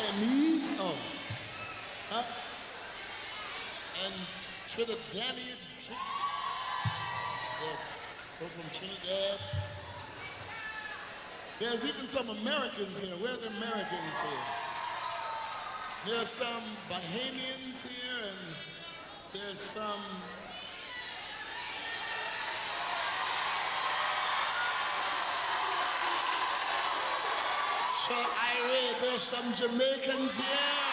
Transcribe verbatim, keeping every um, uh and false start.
Guyanese, oh, huh? And Trinidadian, they're from Trinidad. There's even some Americans here. Where are the Americans here? There's some Bahamians here, and there's some So Irish, there's some Jamaicans here.